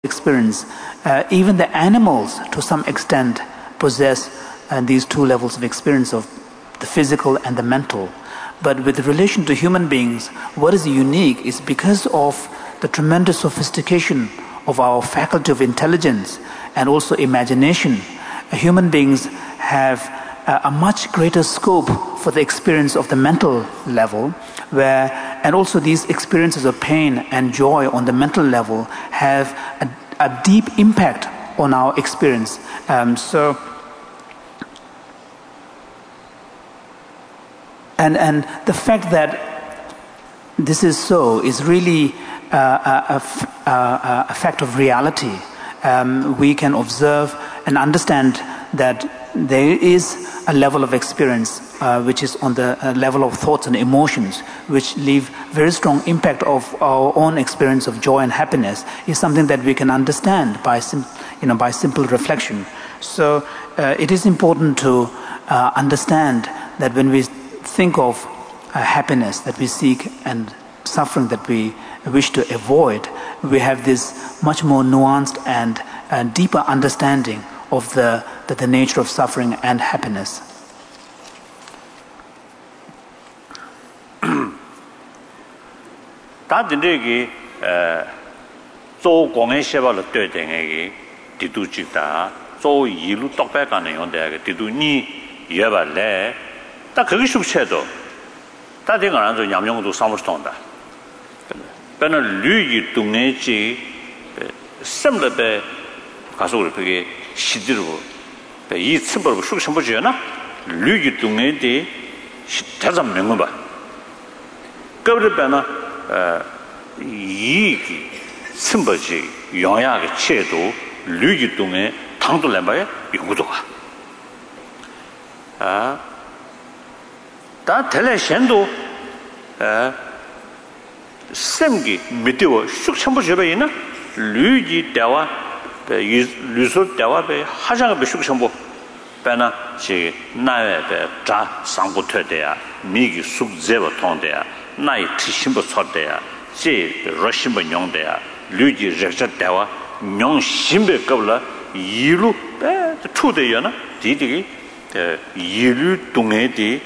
experience. Even the animals, to some extent, possess these two levels of experience of the physical and the mental. But with relation to human beings, what is unique is because of the tremendous sophistication of our faculty of intelligence and also imagination, human beings have a much greater scope for the experience of the mental level, and also these experiences of pain and joy on the mental level have a deep impact on our experience. And the fact that this is so is really a fact of reality. We can observe and understand that there is a level of experience which is on the level of thoughts and emotions, which leave very strong impact of our own experience of joy and happiness, is something that we can understand by simple reflection. So it is important to understand that when we think of happiness that we seek and suffering that we wish to avoid, we have this much more nuanced and deeper understanding of the nature of suffering and happiness. 다 dinregi zo gongeng sheba lo tue dengegi didu jikda zo yilu tokpe kane yonde didu ni yeba le 다 그게 숙체도 다 된거 안저 냠용도 사무스ton다 배는 류기 동네지 샘르베 가서 그게 시디르고 이 씀버고 숙sem버지나 류기 동네디 다점 명문 봐 그걸 배나 이기 씀버지 영향의 체도 류기 동네 당도 램바에 연구도 다 텔레션도 샘기 미디어 숙청부 접에이나 류지 대화 류소 대화에 하자가 숙청부 배나 지 나에베 자 상부터대야 미기 숙제버 통대야 나이 티심부 sor대야 지 러시버 용대야 류지 적자 대화 용 심베 겁라 이루 배 투대야나 디디기 이루 동에디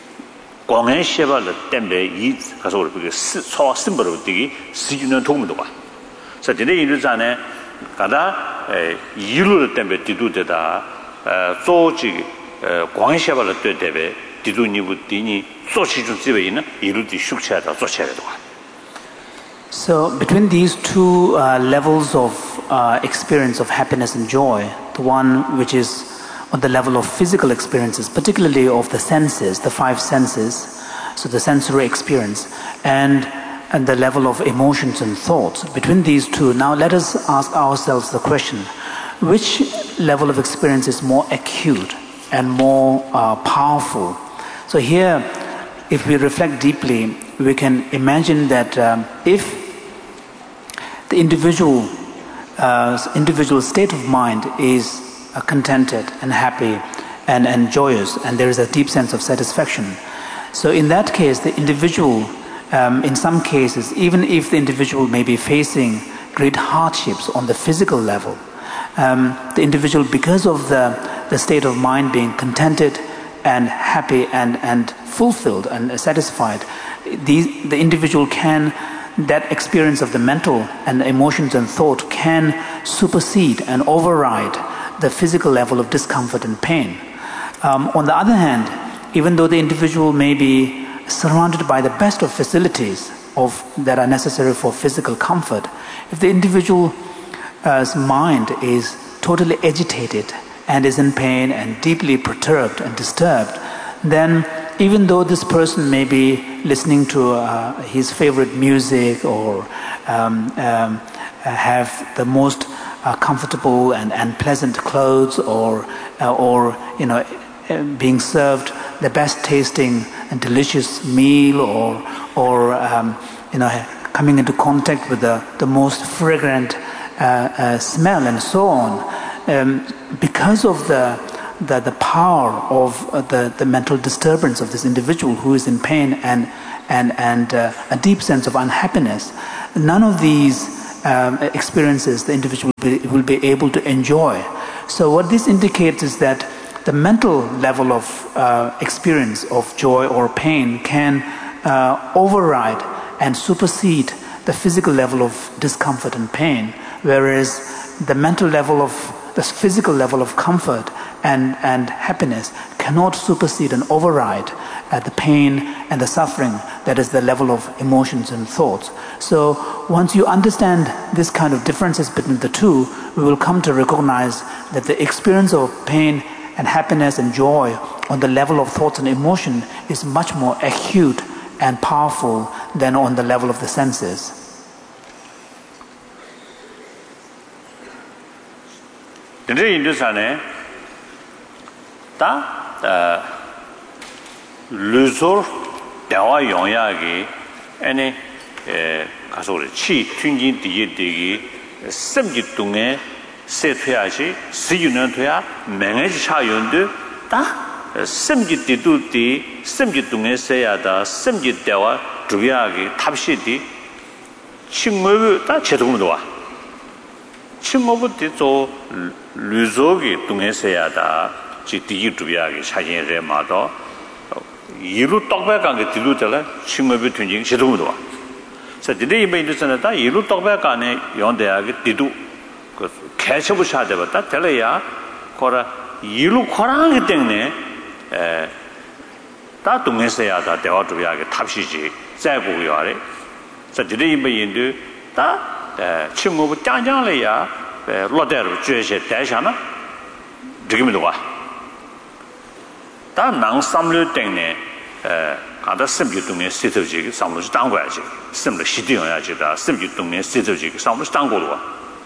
공연 시발을 때문에 이 가서 우리 소 심벌을 되기 시주는 도움도 봐. 그래서 되네 이르잖아요. 가다 이루를 때문에 디두되다. 조지 공연 시발을 때문에 디두니부 디니 조시주 집에 있는 이루디 숙체하다 조체해도 봐. So between these two levels of experience of happiness and joy, the one which is on the level of physical experiences, particularly of the senses, the five senses, so the sensory experience, and the level of emotions and thoughts. Between these two, now let us ask ourselves the question, which level of experience is more acute and more powerful? So here, if we reflect deeply, we can imagine that if the individual state of mind is contented and happy and joyous, and there is a deep sense of satisfaction. So in that case, the individual, in some cases, even if the individual may be facing great hardships on the physical level, the individual, because of the state of mind being contented and happy and fulfilled and satisfied, the individual can, that experience of the mental and emotions and thought can supersede and override the physical level of discomfort and pain. On the other hand, even though the individual may be surrounded by the best of facilities that are necessary for physical comfort, if the individual's mind is totally agitated and is in pain and deeply perturbed and disturbed, then even though this person may be listening to his favorite music or have the most comfortable and pleasant clothes, or being served the best tasting and delicious meal, or coming into contact with the most fragrant smell and so on, because of the power of the mental disturbance of this individual who is in pain and a deep sense of unhappiness, none of these experiences the individual will be able to enjoy. So what this indicates is that the mental level of experience of joy or pain can override and supersede the physical level of discomfort and pain, whereas the physical level of comfort and happiness cannot supersede and override the pain and the suffering that is the level of emotions and thoughts. So once you understand this kind of differences between the two, we will come to recognize that the experience of pain and happiness and joy on the level of thoughts and emotion is much more acute and powerful than on the level of the senses. 루소 대화 용약이 아니 가서 치 튠진 뒤에 섬짓동에 세퇴하시 시유는 돼야 맹해지 차연도 다 섬짓디도디 섬짓동에 세야다 섬짓 대화 주야기 탑시디 친구가 다 제동도 와 친구부터 루소기 동에 세야다 지디 주야기 사진에 마도 이루 떡배간게 뒤로잖아 친구비 튼징 제동도 와 그래서 디데 이메인드서는 다 이루 떡배간에 연대하게 뒤도 그 개셔부 샤데버다 될래야 거라 이루 거랑하기 때문에 다 동에서야다 대화 주야게 탑시지再不 아래 그래서 디데 이메인드 다 친구부 짱짱래야 로데로 죄세 대샤나 지금도 와 다 낭삼류 때문에 가다 심기동에 시도지기 상무지 당고야지 심을 시디용야지다 심기동에 시도지기 상무지 당고로.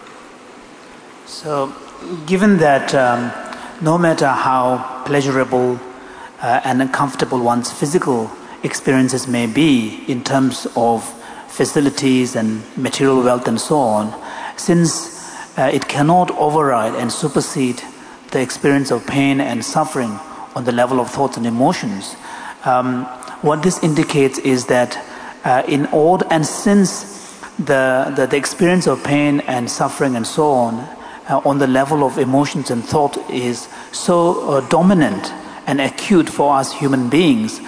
So given that no matter how pleasurable and uncomfortable one's physical experiences may be in terms of facilities and material wealth and so on, since it cannot override and supersede the experience of pain and suffering on the level of thoughts and emotions, what this indicates is that and since the experience of pain and suffering and so on the level of emotions and thought is so dominant and acute for us human beings,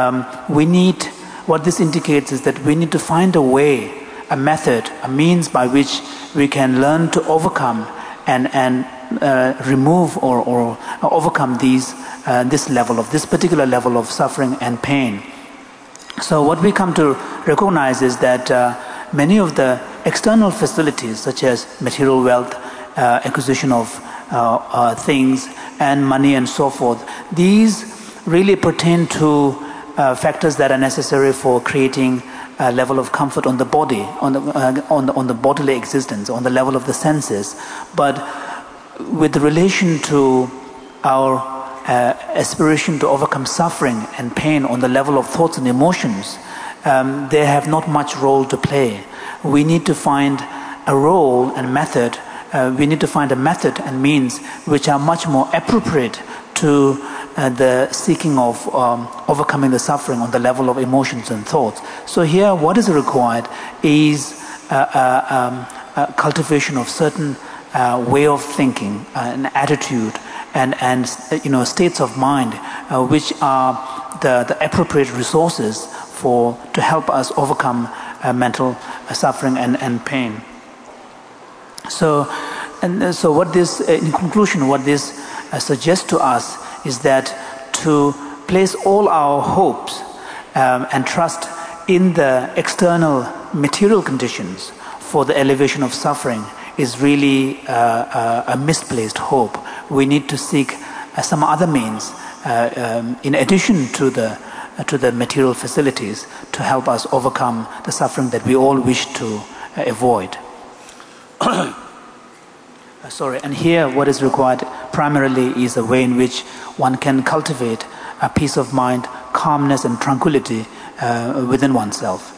what this indicates is that we need to find a way, a method, a means by which we can learn to overcome and remove or overcome this particular level of suffering and pain. So what we come to recognize is that many of the external facilities, such as material wealth, acquisition of things and money and so forth, these really pertain to factors that are necessary for creating a level of comfort on the body, on the bodily existence, on the level of the senses. But with relation to our aspiration to overcome suffering and pain on the level of thoughts and emotions, they have not much role to play. We need to find a role and method. We need to find a method and means which are much more appropriate to the seeking of overcoming the suffering on the level of emotions and thoughts. So here, what is required is cultivation of certain way of thinking, an attitude, and states of mind, which are the appropriate resources to help us overcome mental suffering and pain. So what this, in conclusion, what this suggests to us is that to place all our hopes and trust in the external material conditions for the elevation of suffering is really a misplaced hope. We need to seek some other means in addition to the material facilities to help us overcome the suffering that we all wish to avoid. And here what is required primarily is a way in which one can cultivate a peace of mind, calmness and tranquility within oneself.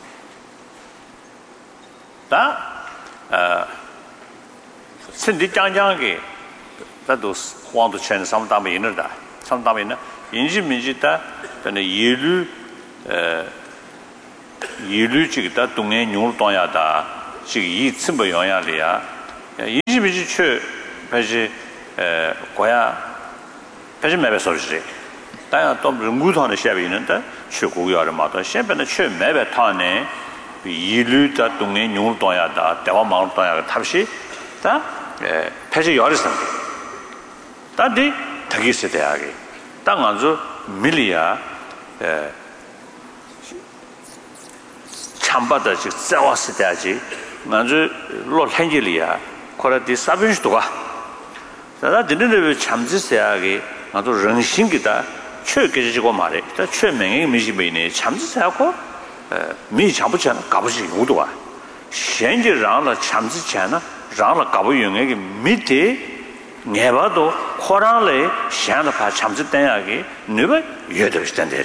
신디짱짱게 다도 황도 chen 삼담에 있는다. 삼담에는 인지민지다 근데 예류 지기다 동네 뇽을 동야다. 이 쯤부 영향이야. 이집이 최 배지 고야 배지 매배 소리지. 다야 또 연구하는 시합이 있는데 최고야를 마다 시합에는 최 매배 타네 이류다 동네 용을 떠야다. 대화 마을 떠야 답시 다 배지 열었어. 다디 되게 세대하게 땅 아주 밀리야 참바다 즉 싸웠을 때지 아주 로hen질이야 코라디 사빈스도가 자 드는데 참지세하게 아주 런신기다 최께지고 말해 다 최명의 미시베네 참지세하고 미 잡으잖아 가보지 우도와 현재랑을 참지잖아 랑을 가보 용에게 밑에 내봐도 코랑래 샹의 파 참지 때야게 너무 여덟 시간대리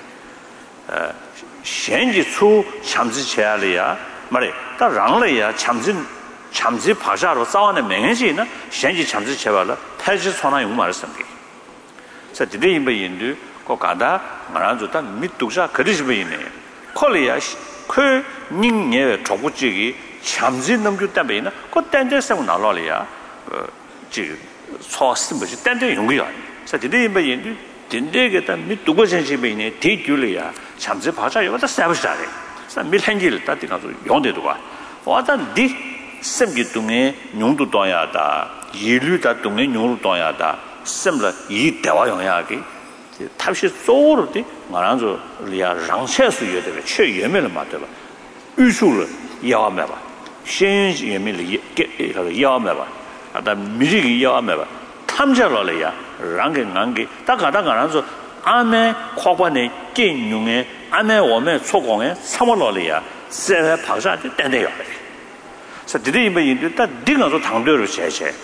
현재 수 참지 제알이야 말해 다 랑래야 참지 파자로 싸우는 명예지나 현재 참지 제발라 태지 손나 용 말씀게 자 디데 임베인도 고가다 말한조다 밑두자 그리시베이네 콜리아 그 닝예 조구지기 참지 넘주 때문에 그 땡데서 나라리야 지 소스무지 땡데 용이야 자 디데 임베인도 딘데게다 밑두고 전시베이네 대줄이야 참지 파자 요다 서비스하래 자 밀행길 따디 가서 용대도가 와단 디 셈기 동에 용도 떠야다 일류다 동에 용도 떠야다 셈라 이 대화 영향이 탑시 소르디 말한저 리아 랑체스 예데 최예매를 맞더라 유수를 야매봐 신지 예매를 야매봐 아다 미리기 야매봐 탐자로래야 랑게 다가다 가라서 아메 코관의 진용의 아메 오메 초공의 삼월로래야 세회 박사한테 땡대요 그래서 드리면 인도다 네가서 당도를 제제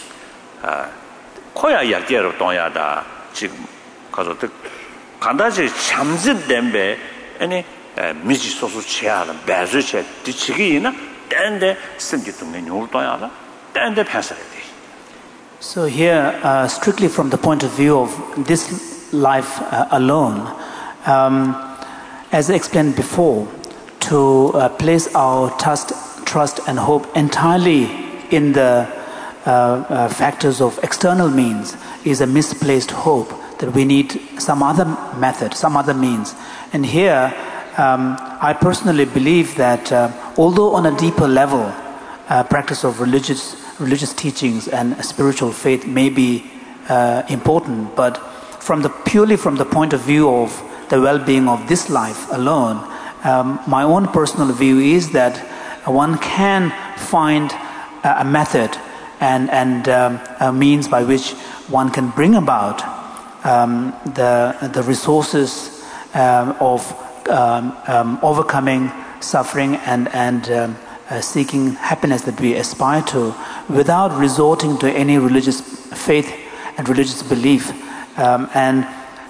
코야 약계로 동야다 지금 가서 간다지 참진된배 아니 미지 소수 체하는 배수체 뒤치기나 땡데 생기동네 요도야다 땡데 패서야 돼. So here, strictly from the point of view of this life alone, as I explained before, to place our trust and hope entirely in the factors of external means is a misplaced hope, that we need some other method, some other means. And here, I personally believe that although on a deeper level, practice of religious teachings and spiritual faith may be important, but purely from the point of view of the well-being of this life alone, my own personal view is that one can find a method and a means by which one can bring about the resources of overcoming suffering and seeking happiness that we aspire to, without resorting to any religious faith and religious belief. And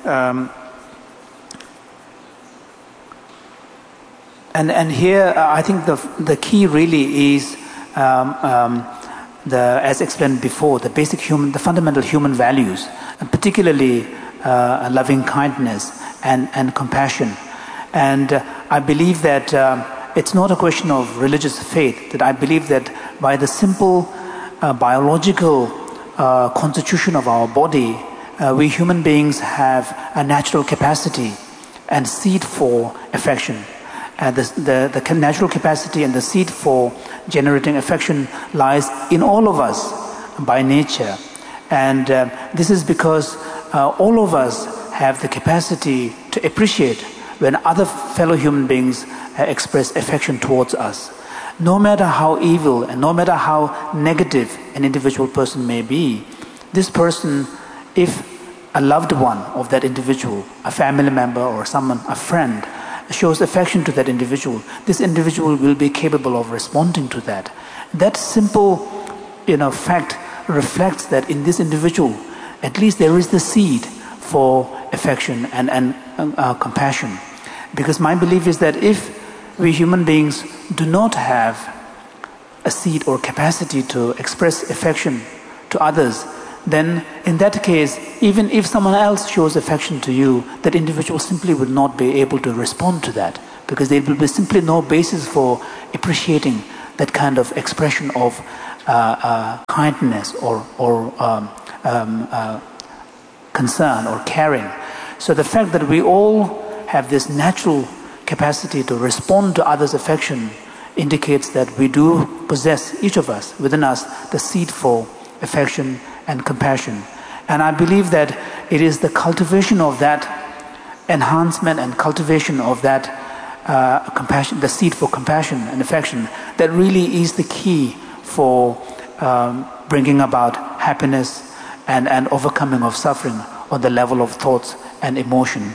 here, I think the key really is as explained before, the fundamental human values, and particularly loving kindness and compassion. And I believe that it's not a question of religious faith, that I believe that by the simple biological constitution of our body, we human beings have a natural capacity and seed for affection. The natural capacity and the seed for generating affection lies in all of us by nature. And this is because all of us have the capacity to appreciate when other fellow human beings express affection towards us. No matter how evil and no matter how negative an individual person may be, this person, if a loved one of that individual, a family member or someone, a friend, shows affection to that individual, this individual will be capable of responding to that. That simple, fact reflects that in this individual, at least there is the seed for affection and compassion. Because my belief is that if we human beings do not have a seed or capacity to express affection to others, then in that case, even if someone else shows affection to you, that individual simply would not be able to respond to that, because there will be simply no basis for appreciating that kind of expression of kindness or concern or caring. So the fact that we all have this natural capacity to respond to others' affection indicates that we do possess, each of us, within us, the seed for affection and compassion. And I believe that it is the cultivation of that enhancement and cultivation of that compassion, the seed for compassion and affection, that really is the key for bringing about happiness and overcoming of suffering on the level of thoughts and emotion.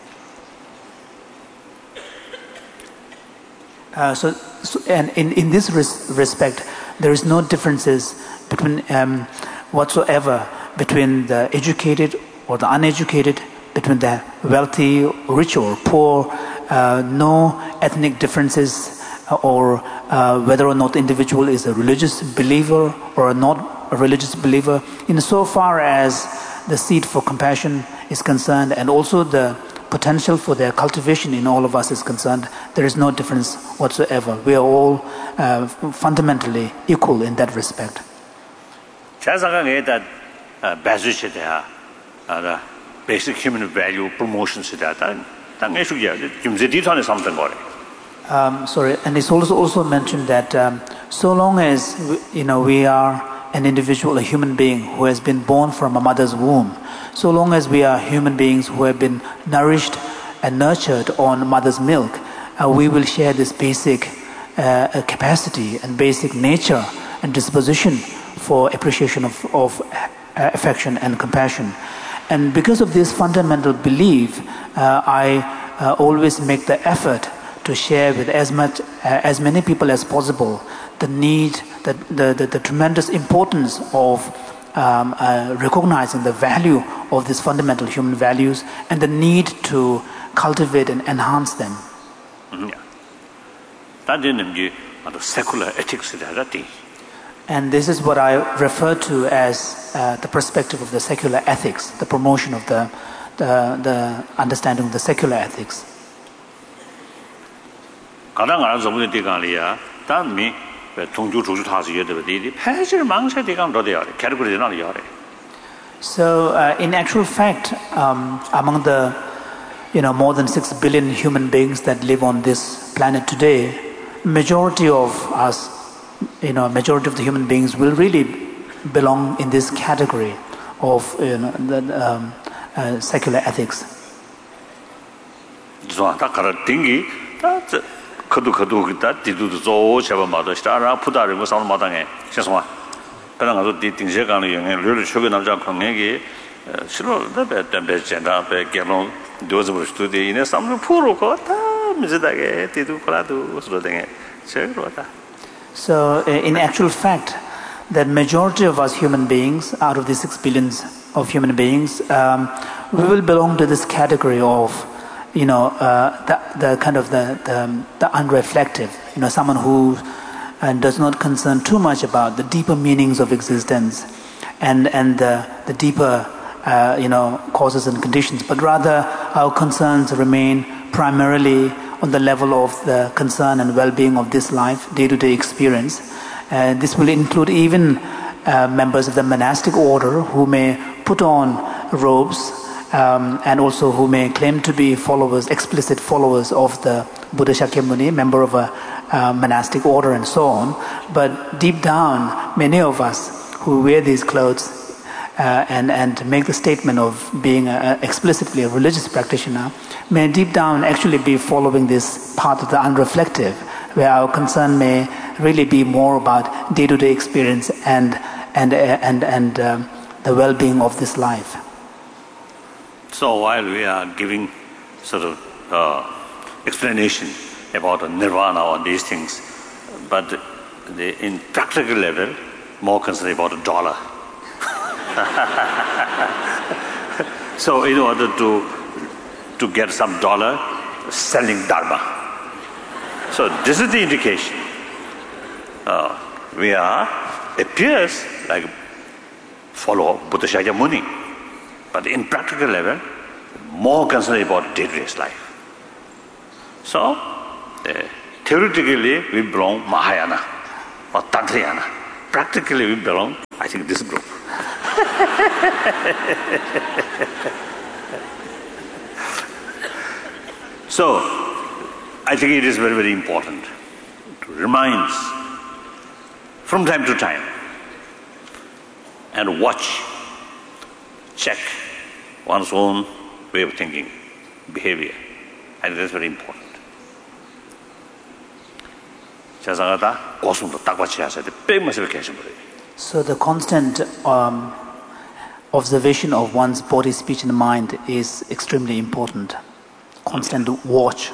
And in this respect, there is no differences between whatsoever between the educated or the uneducated, between the wealthy, rich or poor, no ethnic differences, or whether or not the individual is a religious believer or not a religious believer. Insofar as the seed for compassion is concerned, and also the potential for their cultivation in all of us is concerned, there is no difference whatsoever. We are all fundamentally equal in that respect. Basic human value promotion sorry, and it's also mentioned that so long as we are an individual, a human being who has been born from a mother's womb, so long as we are human beings who have been nourished and nurtured on mother's milk, we will share this basic capacity and basic nature and disposition for appreciation of affection and compassion. And because of this fundamental belief, I always make the effort to share with as many people as possible the need, the tremendous importance of recognizing the value of these fundamental human values and the need to cultivate and enhance them. Secular ethics. And this is what I refer to as the perspective of the secular ethics, the promotion of the understanding of the secular ethics. So, in actual fact, among the more than 6 billion human beings that live on this planet today, majority of us, majority of the human beings will really belong in this category of secular ethics. So, in actual fact, the majority of us human beings, out of the 6 billion of human beings, we will belong to this category of, the kind of the unreflective, someone who does not concern too much about the deeper meanings of existence and the deeper, causes and conditions, but rather our concerns remain primarily on the level of the concern and well-being of this life, day-to-day experience. This will include even members of the monastic order who may put on robes and also who may claim to be explicit followers of the Buddha Shakyamuni, member of a monastic order and so on. But deep down, many of us who wear these clothes and make the statement of being explicitly a religious practitioner may deep down actually be following this path of the unreflective, where our concern may really be more about day-to-day experience and the well-being of this life. So while we are giving sort of explanation about nirvana or these things, but in practical level, more concerned about the dollar. So in order to get some dollar, selling dharma. So this is the indication. We appears like follow Buddha Shakyamuni, but in practical level, more concerned about day-to-day life. So theoretically, we belong Mahayana. Practically we belong, I think, this group. So, I think it is very, very important to remind from time to time and watch, check one's own way of thinking, behavior. I think that's very important. So the constant observation of one's body, speech and mind is extremely important. Constant watch.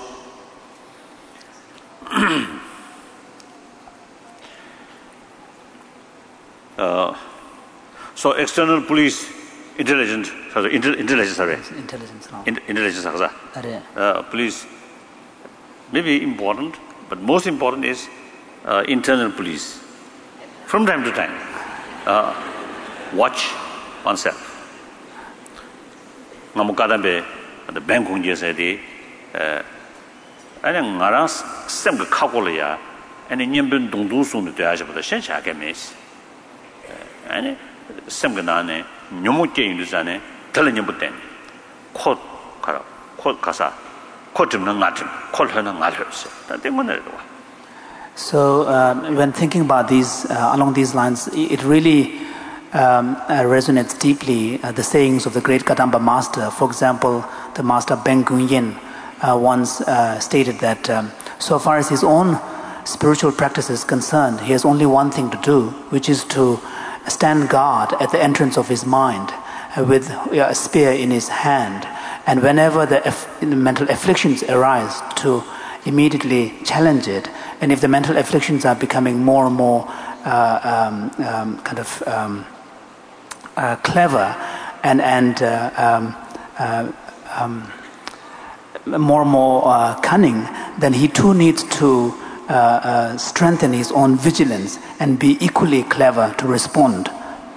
So external police intelligence, police may be important, but most important is internal police. From time to time, watch oneself. Ngamukadambe the bank said, I think Naras sem Kakolia and in Yembun Dundu soon to Aja for the Shenshaka miss. And Semganane, Numuke in Luzane, telling you ten. Quote Kasa, quote him Natim, call her Naters. That they wanted. So when thinking about these, along these lines, it really resonates deeply the sayings of the great Kadamba master. For example, the master Ben Gunyin once stated that so far as his own spiritual practice is concerned, he has only one thing to do, which is to stand guard at the entrance of his mind with a spear in his hand, and whenever the mental afflictions arise, to immediately challenge it. And if the mental afflictions are becoming more and more clever and more and more cunning, then he too needs to strengthen his own vigilance and be equally clever to respond.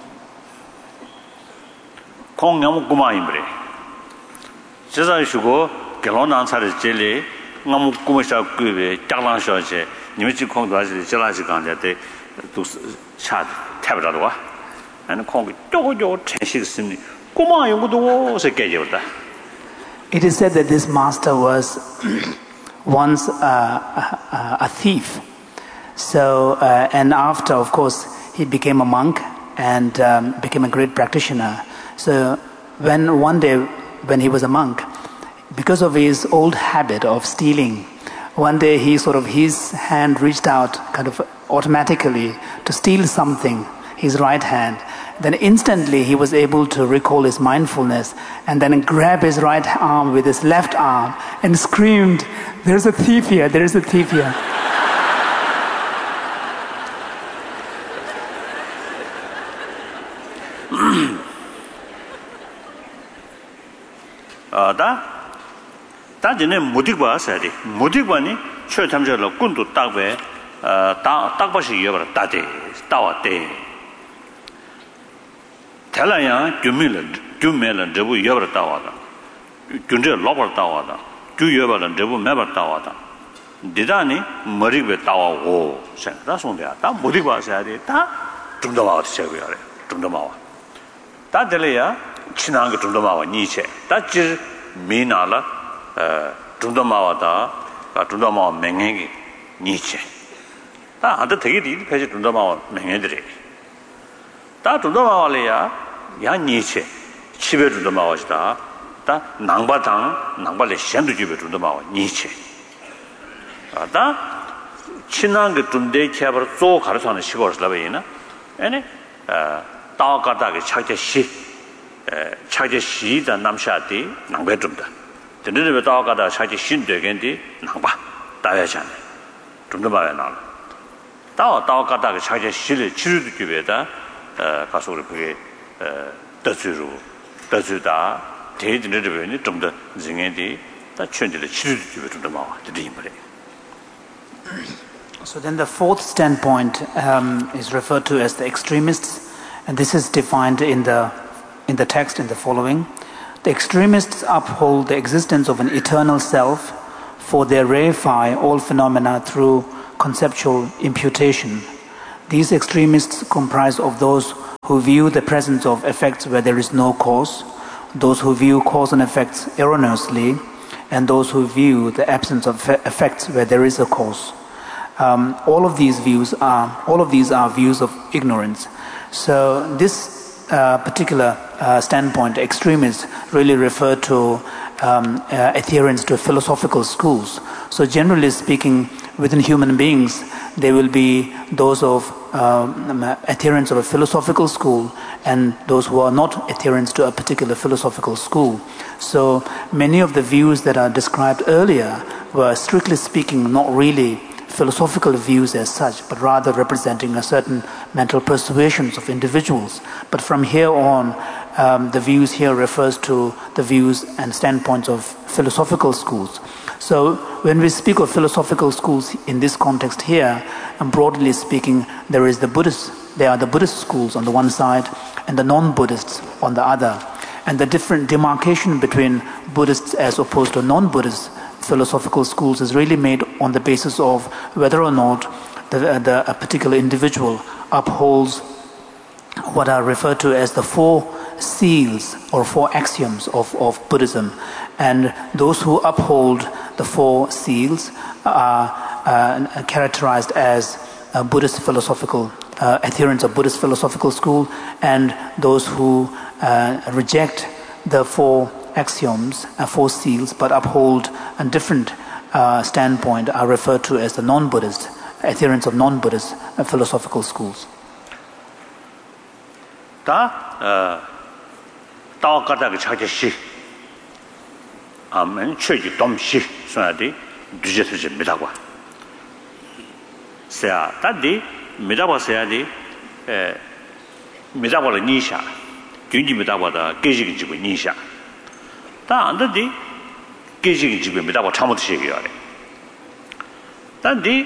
It is said that this master was once a thief. So, and after, of course, he became a monk and became a great practitioner. So, when one day, when he was a monk, because of his old habit of stealing, one day his hand reached out kind of automatically to steal something, his right hand. Then instantly he was able to recall his mindfulness and then grab his right arm with his left arm and screamed, "There's a thief here, there is a thief here." 다 전에 무디바 사디 무디바니 최탐절로 군도 딱배 딱바시 이어버려 따대 따왔대 달라야 주멜은 저부 이어버려 따와다 준저 로버 따와다 주여버는 저부 매버 따와다 디다니 머리베 따와고 생다 손대야 다 무디바 사디 다 좀더 와서 세고요 좀더 와와 다 들려야 친한 거 좀더 와와 니체 다지 미나라 중도마와다 중도마와 맹행이 니체 다 아들 되게 뒤에 중도마와 맹행들이 다 중도마와래야 야 니체 집에 중도마와시다 다 낭바당 낭발레 현도 집에 중도마와 니체 다 친한 그 중대 캐버 조 가르쳐는 시골스라베이나 아니 따가다게 차제시다 남샤디 낭배좀다 전에는 따가다 차제 신되겠는데 낭바 따야잖아 좀더 봐야 나 따가다게 차제 실을 치료도 기회다 가서 우리 그게 더주다 대진을 되면 좀더 증행이 다 천지를 치료도 기회 좀더 나와 드리는 거래. So then the fourth standpoint is referred to as the extremists, and this is defined in the text in the following. The extremists uphold the existence of an eternal self, for they reify all phenomena through conceptual imputation. These extremists comprise of those who view the presence of effects where there is no cause, those who view cause and effects erroneously, and those who view the absence of effects where there is a cause. All of these are views of ignorance. So this particular standpoint, extremists really refer to adherence to philosophical schools. So generally speaking, within human beings, there will be those of adherents of a philosophical school and those who are not adherents to a particular philosophical school. So many of the views that are described earlier were, strictly speaking, not really philosophical views as such, but rather representing a certain mental persuasions of individuals. But from here on, the views here refers to the views and standpoints of philosophical schools. So when we speak of philosophical schools in this context here, and broadly speaking, there are the Buddhist schools on the one side and the non-Buddhists on the other. And the different demarcation between Buddhists as opposed to non-Buddhist philosophical schools is really made on the basis of whether or not a particular individual upholds what are referred to as the 4 seals or 4 axioms of Buddhism. And those who uphold the 4 seals are characterized as Buddhist philosophical adherents of Buddhist philosophical school, and those who reject the 4 axioms, 4 seals, but uphold a different standpoint are referred to as the non-Buddhist, adherents of non-Buddhist philosophical schools. 다안데디 계지기 집에 미다고 참못 시기야래. 단디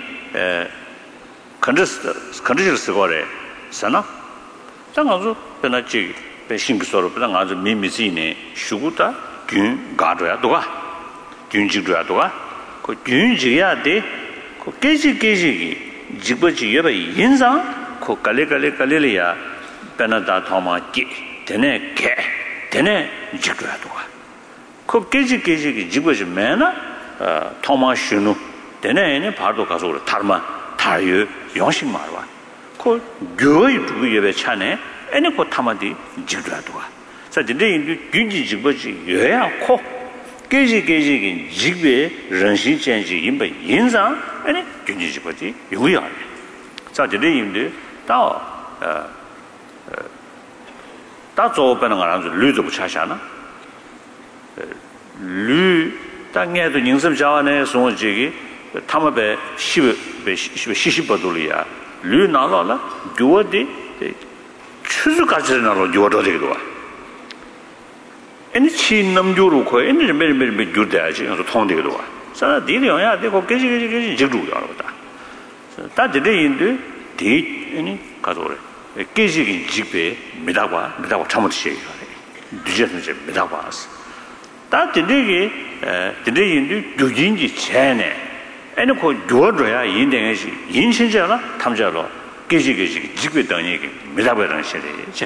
컨디스 쓰고래. sana 장아주 변하지 배신기서로 변한 아주 미미지네 슈구다 균 가도야 도가 균지도야 도가 그 균지야 돼그 계지기 집어지 여바 인상 그 갈래야 변하다 도마기 되네 개 되네 지도야 도가 그 계지기 집어지 매나 토마슈누 되네 바로 가서 그래 달마 다유 영식 말와 그 교의 누구 예배 차네 애네 그 타마디 지도야도가 자 근데 균지 집어지 여야 코 계지기 집에人心 전지 인바 인상 애네 균지 집어지 요야 자 근데 인데 다 조변은 안 류도 붙여샤나 류 땅에도 인습 자원에 송지기 타마베 10버돌이야 류 나라라 교어디 추수까지 나로 교어도 되기도 애니 친남교로 거 애니 매일매일 교대야지 그래서 통되기도 와 사라 디려야 되고 계지 지루도 알아보다 다들이 인데 디 애니 가도래 계지기 집에 미다과 참못 시기가 뒤져서 미다과 왔어 다 되게 인도 교진지 전에 애는 그 교어줘야 인생이 인신자나 탐자로 계지기 집에 다니게 미다과라는 시리즈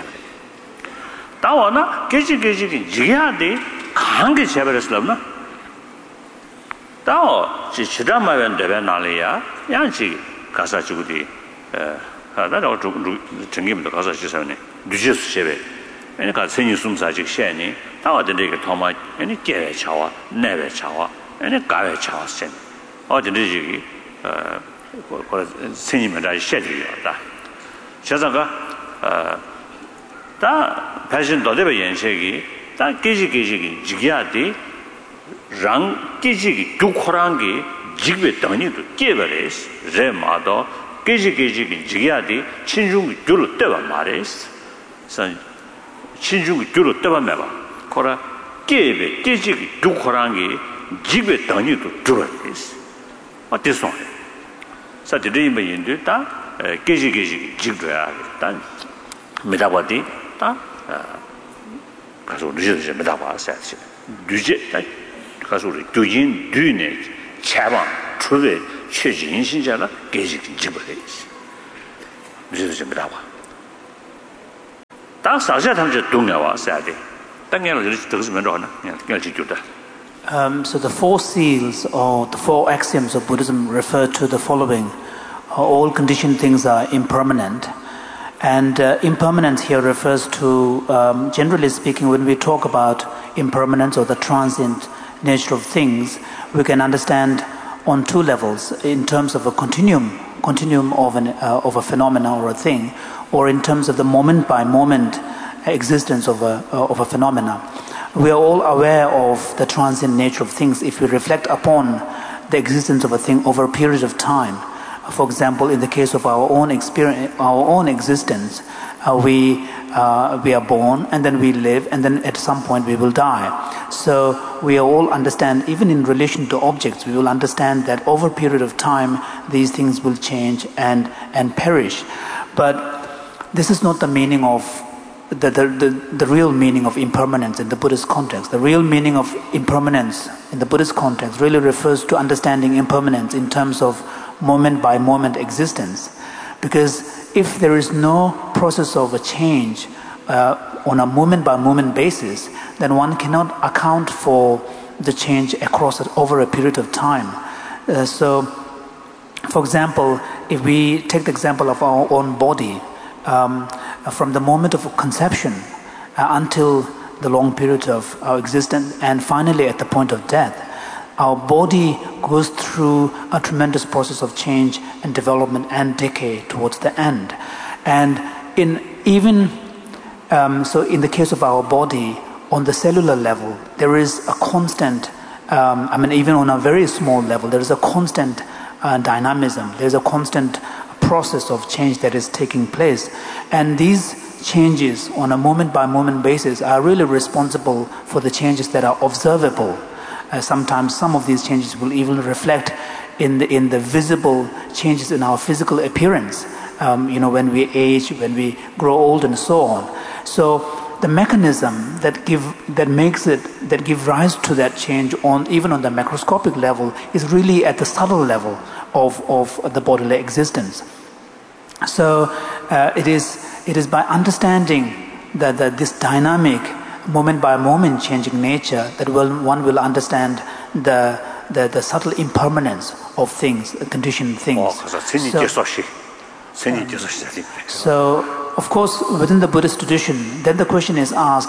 다와나 계지기 지야데 강게 제버렸으나 다오 지시다마면 되면 나리야 양지 가사 주고디 하다가 정기부터 가서 지서네 뉴저스 쉐베 그러니까 생이 숨사직 시에니 다와들에게 도마 아니 깨에 차와 내에 차와 아니 가에 차와선 어디든지 그 생이면 쉐드리다 저자가 다 패션도 되게 연색이 다 계지기 지기야디 랑 계지기 두코랑기 지게 당니도 깨버레스 제마도 계지기 지기야디 친중 줄을 떼봐 말했어 선 친중 줄을 떼봐 매봐 코라 깨베 계지기 두코랑기 지게 당니도 줄었어 어때서 사들이 뭐인데 다 계지기 지도야 단 메다바디 다 가서 늦어서 메다바서 늦게 가서 우리 교인 뒤에 차방 초대 최진신자라 계지기 집어야 있어 좀 그러와. 다 사자한테 동네와 사대. 당연히 들으시면 하나. 그냥 지켜다. So the four seals or the four axioms of Buddhism refer to the following. All conditioned things are impermanent. And impermanence here refers to, generally speaking, when we talk about impermanence or the transient nature of things, we can understand on two levels, in terms of a continuum of a phenomena or a thing, or in terms of the moment-by-moment existence of a phenomena. We are all aware of the transient nature of things if we reflect upon the existence of a thing over a period of time. For example, in the case of our own experience, our own existence, we are born and then we live and then at some point we will die. So we all understand, even in relation to objects, we will understand that over a period of time these things will change and perish. But this is not the meaning of the real meaning of impermanence in the Buddhist context. The real meaning of impermanence in the Buddhist context really refers to understanding impermanence in terms of moment by moment existence. Because if there is no process of a change on a moment by moment basis, then one cannot account for the change over a period of time. So, for example, if we take the example of our own body, from the moment of conception until the long period of our existence and finally at the point of death, our body goes through a tremendous process of change and development and decay towards the end. And in the case of our body, on the cellular level, there is a constant, even on a very small level, there is a constant dynamism. There is a constant process of change that is taking place. And these changes on a moment-by-moment basis are really responsible for the changes that are observable. Sometimes some of these changes will even reflect in the visible changes in our physical appearance, when we age, when we grow old and so on. So the mechanism that give rise to that change even on the macroscopic level is really at the subtle level of the bodily existence. So it is by understanding that this dynamic moment by moment changing nature that one will understand the subtle impermanence of things, conditioned things. So of course, within the Buddhist tradition, then the question is asked,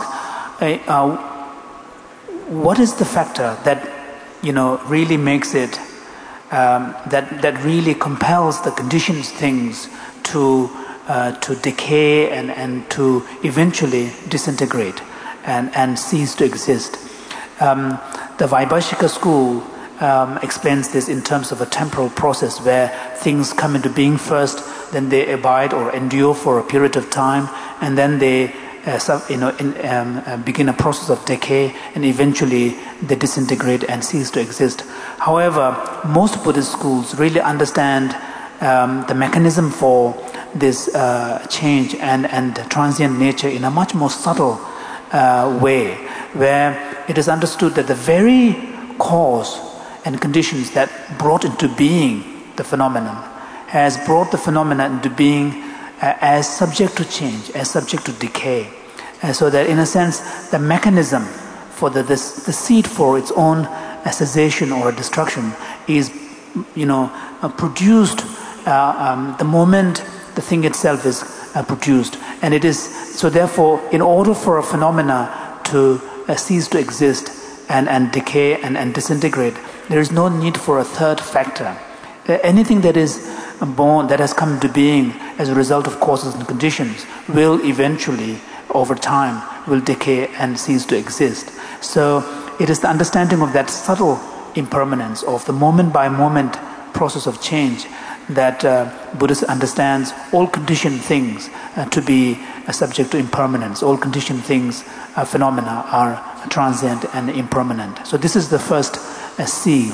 what is the factor that really makes it that really compels the conditioned things to decay and to eventually disintegrate and cease to exist. The Vaibhashika school explains this in terms of a temporal process where things come into being first, then they abide or endure for a period of time, and then they begin a process of decay, and eventually they disintegrate and cease to exist. However, most Buddhist schools really understand the mechanism for this change and transient nature in a much more subtle way, where it is understood that the very cause and conditions that brought into being the phenomenon has brought the phenomenon into being as subject to change, as subject to decay. So that in a sense, the mechanism for the seed for its own cessation or destruction is, produced the moment the thing itself is produced. And it is, so therefore, in order for a phenomena to cease to exist and decay and disintegrate, there is no need for a third factor. Anything that is born, that has come into being as a result of causes and conditions, will eventually, over time, will decay and cease to exist. So it is the understanding of that subtle impermanence, of the moment-by-moment process of change, that Buddhist understands all conditioned things to be subject to impermanence. All conditioned things, phenomena, are transient and impermanent. So this is the first seal.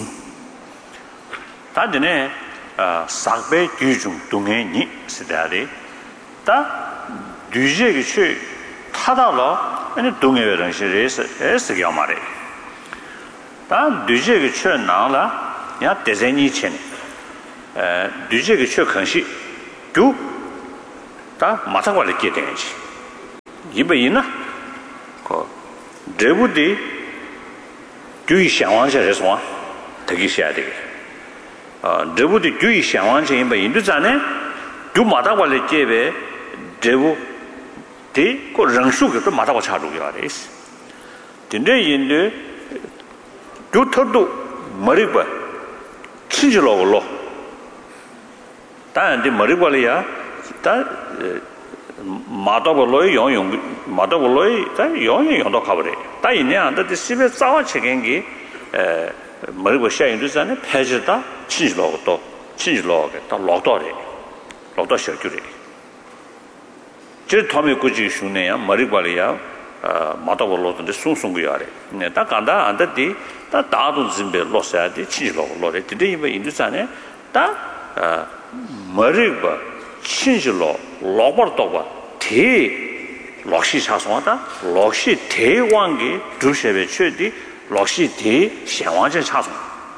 다들 sakbe gyujung dunghe ni sidari ta duje gi chu tadalo ane dunghe we rang shi es gyamare ta duje gi chu na la ya dezeni chen duje gi chu kan shi du 다 마찬가지로 되겠지. 이번이나 그 대부디 주의 상황에서 되기 시작해야 돼. 대부디 주의 상황에서 이번 인도자네 주 마찬가지로 제베 대부 대그 랑수가 또 마찬가지 차도야 돼. 근데 인도 주터도 머리가 친절하고 다른데 머리관리야 다 마다볼로이 용용 마다볼로이 다 용용도 가버려 다 있네 안데 집에 싸워 책임기 머리고 샤인도잖아 패지다 친절하고 또 친절하게 또 록도래 록도 시켜주래 제 도움이 꾸지 슈네야 머리관리야 마다볼로도 숭숭구야래 네다 간다 안데 다 다도 짐베 로사야지 친절하고 로래 근데 이거 인도잖아 다 머리가 친절로 로버토가 대 록시 차송하다 록시 대왕기 두셰베 최디 록시 대 상황제 차송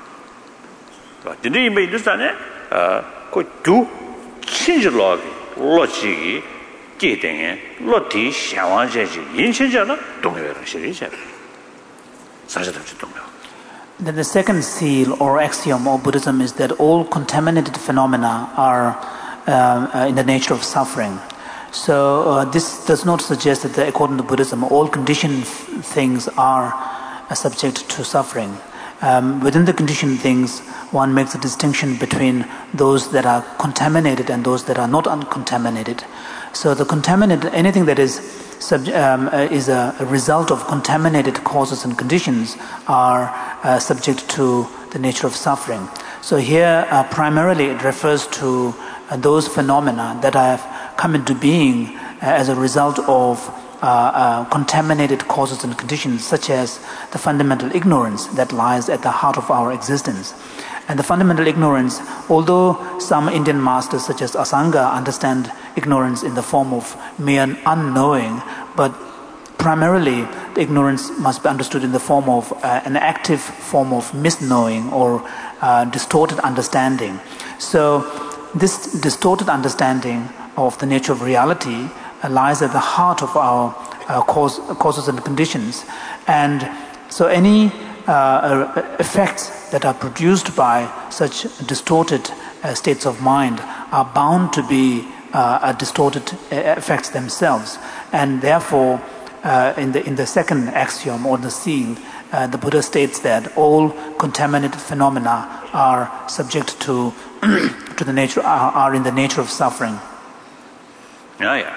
근데 이메 인도산에 그두 친절로 로지기 기대에 로티 상황제지 인신자나 동의를 시리죠 사실은 동의 Then the second seal or axiom of Buddhism is that all contaminated phenomena are in the nature of suffering. So this does not suggest that according to Buddhism, all conditioned things are subject to suffering. Within the conditioned things, one makes a distinction between those that are contaminated and those that are not uncontaminated. So the contaminated, anything that is a result of contaminated causes and conditions are subject to the nature of suffering. So here primarily it refers to those phenomena that have come into being as a result of contaminated causes and conditions, such as the fundamental ignorance that lies at the heart of our existence. And the fundamental ignorance, although some Indian masters such as Asanga understand ignorance in the form of mere unknowing, but primarily the ignorance must be understood in the form of an active form of misknowing or distorted understanding. So this distorted understanding of the nature of reality lies at the heart of our causes and conditions. And so any effects that are produced by such distorted states of mind are bound to be distorted effects themselves. And therefore, in the second axiom or the seal, the Buddha states that all contaminated phenomena are subject to the nature, are in the nature of suffering. Yeah.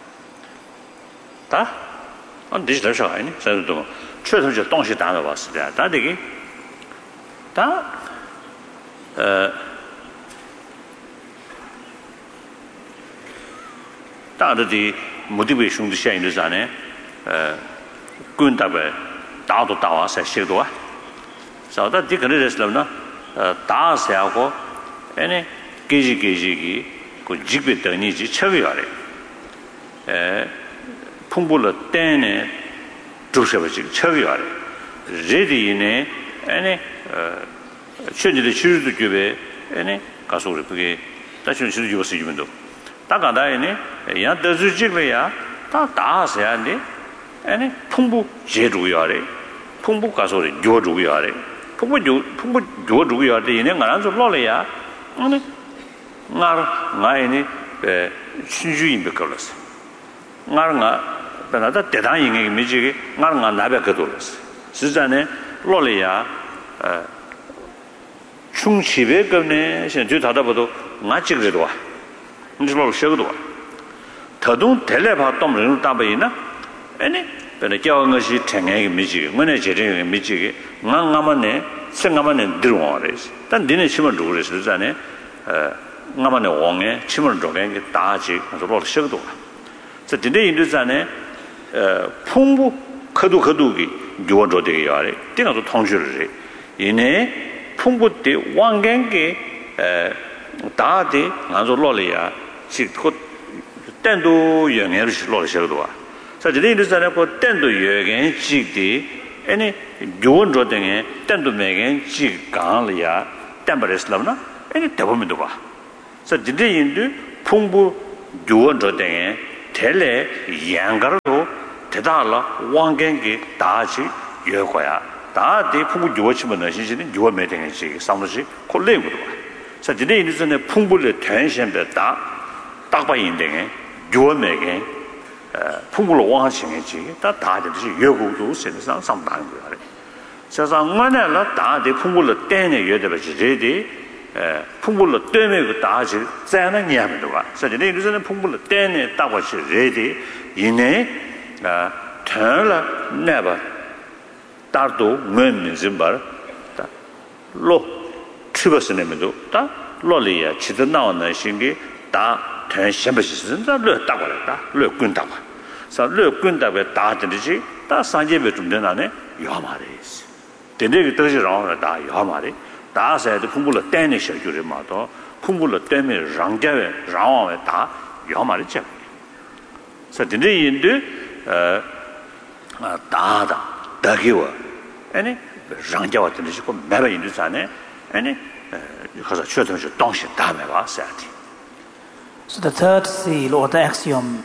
다 디지털 시간이 저도 최소적 동시 단어 봤을 때 다되게 다 다들이 모티베이션도 시행도 전에 군답에 다도 다와서 시도와 저도 디그레스는 다세하고 에네 계지기 그 직배더니지 처비하래 풍불로 때네 조셔버지 처비하래 레디네 에네 현재의 치료도 교배 에네 가서 우리 그게 다시 치료 주고 쓰기면도 다가다에네 야 더주직래야 다 하세야데 에네 풍부 제주야래 풍부 가서 요주야래 풍부 요주야래 이네 나랑 좀 놀래야 아니 나에네 신주인be 걸었어 나가 나다 대단히 미지게 나가 나베 거돌었어实在네 놀래야 충치베 겁네 현재 다다봐도 나직래도 와 이제로 쉬어도 와 더동 텔레바 덤을 따버이나 아니 근데 겨운 것이 생애의 미지게 뭐네 제정의 미지게 나가만네 생가만네 들어와래서 단 니네 심을 누구래实在네 나만의 왕에 침을 dro게 게 다지 그래서 쉬어도 와 저 근데 인도산에 풍부 거두기 요조되게 야래 띵아도 통주를 이내 풍부 때 왕겐게 다데 나서 로리아 지고 땐도 영향을 실로 쉬어도 와 저 근데 인도산에 그 땐도 영향 지디 아니 요조되게 땐도 매겐 지 강리아 땜버스라나 아니 대범도 봐 저 근데 인도 풍부 duon tele yangardo tedala wangengi daji yokoya da de 풍부 주어치면 신신은 주어 매등의 시 상무시 콜레고도 자 진짜 이제는 풍부를 전신배다 딱바인데 주어 매게 풍부로 원하시는 지 다다듯이 여고도 세상 상당한 거야 세상 만에라 다데 풍부를 때내 여대버지 제디 풍부를 때내 그 다지 자는 냐면도가 사실 이제는 풍부를 때내 딱바시 제디 이내 털라 네버 따도 면 짐발 로 추버스네면도 다 로리야 치드 나오는 신기 다 전심버시는 로 따고랬다 로 군다고 로 군다고 다 되지 다 산제베 좀 되나네 야마레스 되게 뜻이랑 다 야마레 다세도 풍불로 떼내 셔주리 마도 풍불로 떼면 랑자에 랑와에 다 야마레죠 그래서 되게 인데 다다 다기와 아니 랑자와 들으시고 매바 인도산에 아니 가서 최선을 동시 다음에 와서야지. So the third seal or the axiom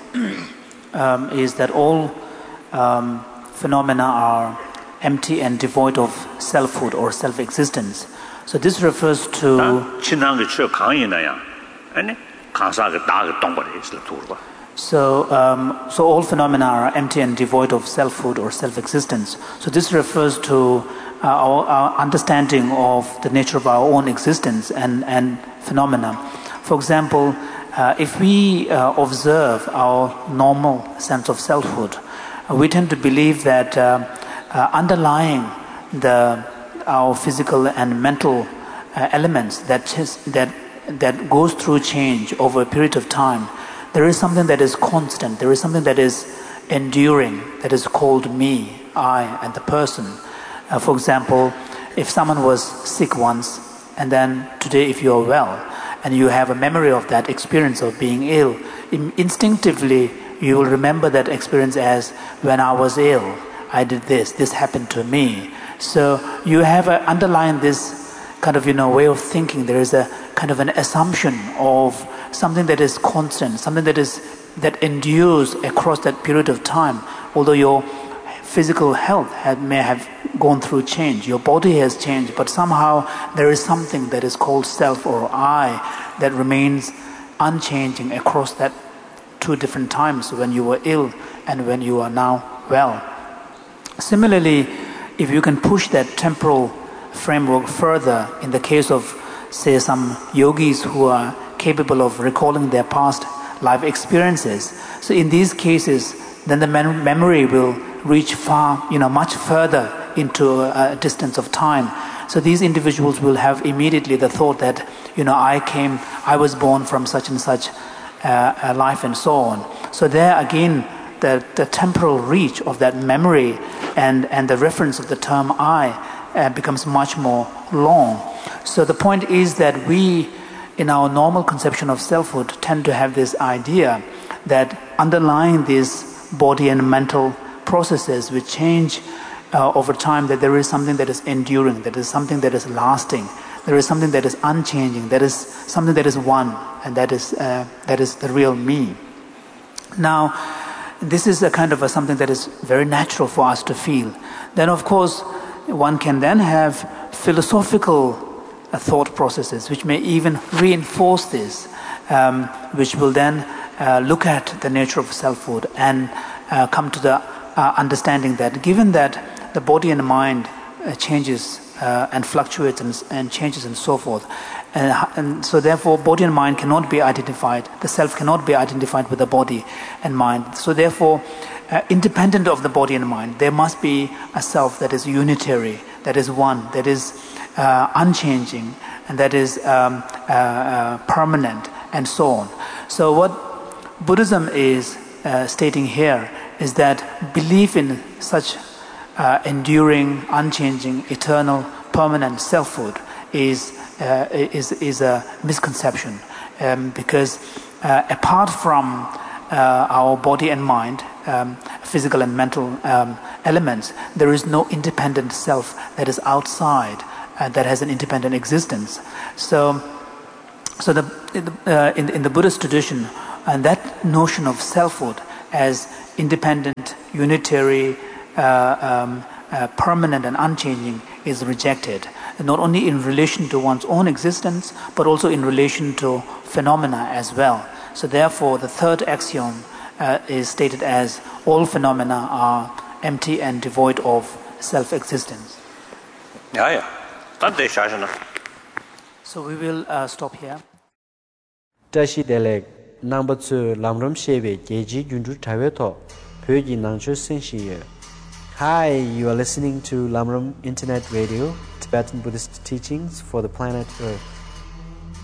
is that all phenomena are empty and devoid of selfhood or self-existence. So this refers to 친한게 저 강이나야 아니 강사가 다가 동거리 있을 도르바. So all phenomena are empty and devoid of selfhood or self-existence. So this refers to our understanding of the nature of our own existence and phenomena. For example, if we observe our normal sense of selfhood, we tend to believe that underlying our physical and mental elements that goes through change over a period of time, there is something that is constant, there is something that is enduring, that is called me, I, and the person. For example, if someone was sick once, and then today if you are well, and you have a memory of that experience of being ill, instinctively you will remember that experience as when I was ill, I did this happened to me. So you have underlying this kind of way of thinking. There is a kind of an assumption of something that is constant, something that endures across that period of time. Although your physical health may have gone through change, your body has changed, but somehow there is something that is called self or I that remains unchanging across that two different times, when you were ill and when you are now well. Similarly, if you can push that temporal framework further, in the case of, say, some yogis who are capable of recalling their past life experiences, so in these cases, then the memory will reach far, much further into a distance of time. So these individuals will have immediately the thought that, I was born from such and such a life and so on. So there again, the temporal reach of that memory and the reference of the term I becomes much more long. So the point is that we, in our normal conception of selfhood, tend to have this idea that underlying these body and mental processes which change over time, that there is something that is enduring, that is something that is lasting, there is something that is unchanging, that is something that is one, and that is the real me. Now, this is a kind of something that is very natural for us to feel. Then, of course, one can then have philosophical thought processes which may even reinforce this, which will then look at the nature of selfhood and come to the understanding that given that the body and the mind changes and fluctuates and changes and so forth, and so therefore body and mind cannot be identified, the self cannot be identified with the body and mind. So therefore, independent of the body and mind, there must be a self that is unitary, that is one, that is unchanging, and that is permanent, and so on. So what Buddhism is stating here is that belief in such enduring, unchanging, eternal, permanent selfhood is a misconception, because apart from our body and mind, physical and mental elements, there is no independent self that is outside, that has an independent existence. So in the Buddhist tradition, And that notion of selfhood as independent, unitary, permanent and unchanging is rejected, not only in relation to one's own existence, but also in relation to phenomena as well. So therefore, the third axiom is stated as all phenomena are empty and devoid of self-existence. So we will stop here. Tashi Delek number 2 Lamram Shebe Jeji Jundu Taweto Pyoji Nangcho Senshiye. Hi, you are listening to Lamram Internet Radio, Tibetan Buddhist teachings for the planet Earth.